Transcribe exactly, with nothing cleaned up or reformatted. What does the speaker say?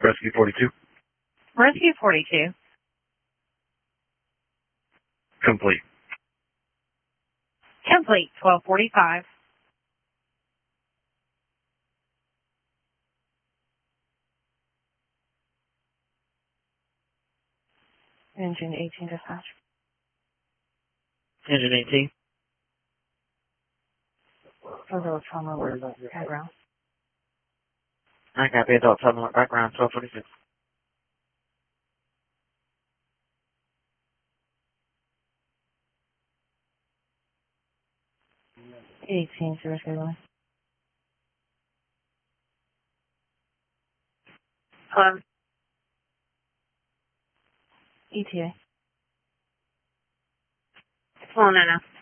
Rescue forty-two. Rescue forty-two. Complete. Complete, twelve forty-five. Engine eighteen dispatch. Engine eighteen. Adult trauma alert. Background. I copy adult trauma alert background, twelve forty-six. eighteen, zero three one. Hello. E T A. Hold on now.